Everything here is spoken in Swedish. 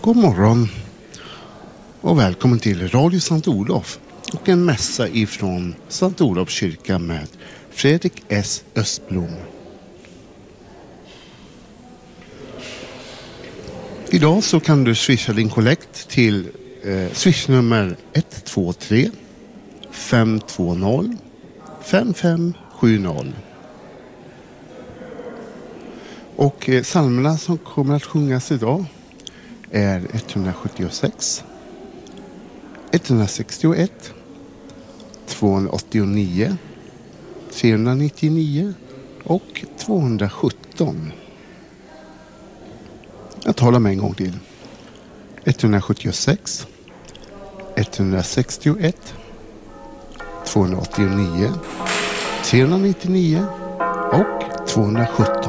God morgon och välkommen till Radio Sankt Olof och en mässa ifrån Sankt Olofs kyrka med Fredrik S. Östblom. Idag så kan du swisha din kollekt till swishnummer 123 520 5570. Och psalmerna som kommer att sjungas idag är 176, 161, 289, 399 och 217. Jag talar med en gång till. 176, 161, 289, 399 och 217.